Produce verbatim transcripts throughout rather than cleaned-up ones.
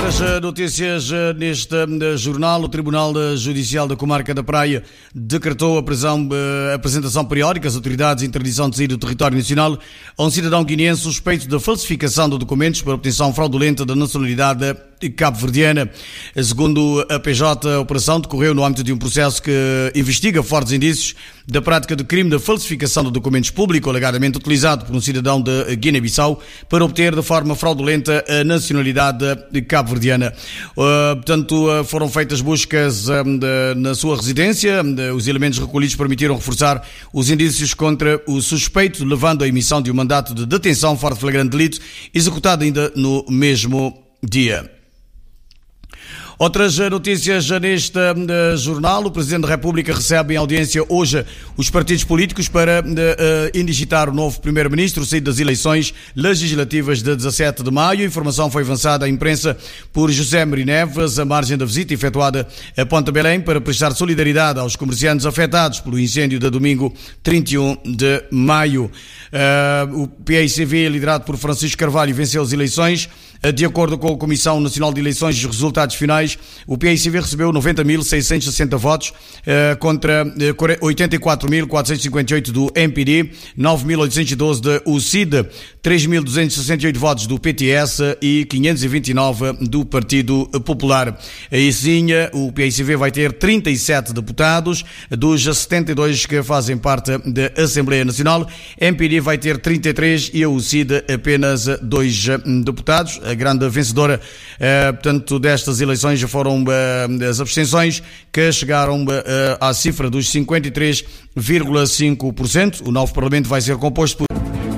Outras notícias neste jornal. O Tribunal Judicial da Comarca da Praia decretou a, prisão, a apresentação periódica às autoridades de interdição de saída do território nacional a um cidadão guineense suspeito da falsificação de documentos para obtenção fraudulenta da nacionalidade cabo-verdiana. Segundo a P J, a operação decorreu no âmbito de um processo que investiga fortes indícios da prática de crime de falsificação de documentos públicos, alegadamente utilizado por um cidadão de Guiné-Bissau para obter de forma fraudulenta a nacionalidade cabo-verdiana. Uh, portanto, uh, foram feitas buscas uh, de, na sua residência. Uh, os elementos recolhidos permitiram reforçar os indícios contra o suspeito, levando à emissão de um mandato de detenção fora de flagrante delito, executado ainda no mesmo dia. Outras notícias neste uh, jornal. O Presidente da República recebe em audiência hoje os partidos políticos para uh, uh, indigitar o novo Primeiro-Ministro saído das eleições legislativas de dezassete de maio. A informação foi avançada à imprensa por José Maria Neves, à margem da visita efetuada a Ponta Belém para prestar solidariedade aos comerciantes afetados pelo incêndio de domingo trinta e um de maio. Uh, o P I C V, liderado por Francisco Carvalho, venceu as eleições. De acordo com a Comissão Nacional de Eleições e os resultados finais, o P I C V recebeu noventa mil seiscentos e sessenta votos eh, contra eh, oitenta e quatro mil quatrocentos e cinquenta e oito do M P D, nove mil oitocentos e doze da U C I D, três mil duzentos e sessenta e oito votos do P T S e quinhentos e vinte e nove do Partido Popular. Aí sim, o P I C V vai ter trinta e sete deputados dos setenta e dois que fazem parte da Assembleia Nacional. M P D vai ter trinta e três e a U C I D apenas dois deputados. A grande vencedora, eh, portanto, destas eleições já foram eh, as abstenções, que chegaram eh, à cifra dos cinquenta e três vírgula cinco por cento. O novo Parlamento vai ser composto por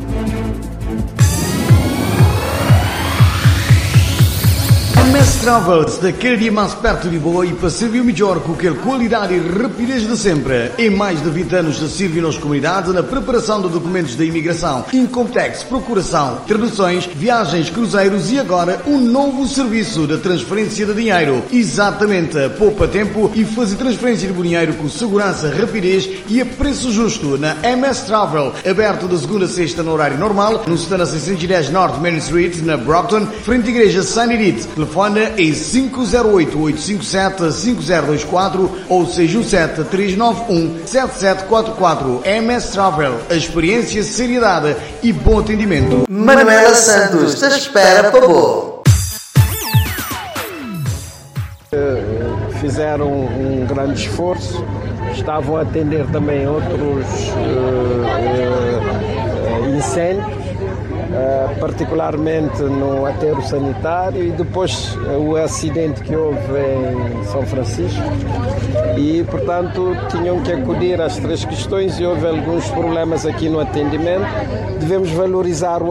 M S Travels, daquele dia mais perto de boa e para servir melhor com aquela qualidade e rapidez de sempre. Em mais de vinte anos de servir nas comunidades na preparação de documentos da imigração, income tax, procuração, traduções, viagens, cruzeiros e agora um novo serviço de transferência de dinheiro. Exatamente, poupa tempo e fazer transferência de dinheiro com segurança, rapidez e a preço justo na M S Travel, aberto de segunda a sexta no horário normal, no stand seiscentos e dez North Main Street, na Brockton, frente à igreja Saint Edith. Telefone em cinco zero oito, oito cinco sete, cinco zero dois quatro ou seis um sete, três nove um, sete sete quatro quatro. M S Travel, a experiência, seriedade e bom atendimento. Manuela Santos, te espera para boa. Fizeram um grande esforço, estavam a atender também outros uh, uh, incêndios. Uh, particularmente no aterro sanitário, e depois uh, o acidente que houve em São Francisco, e portanto tinham que acudir às três questões e houve alguns problemas aqui no atendimento. Devemos valorizar o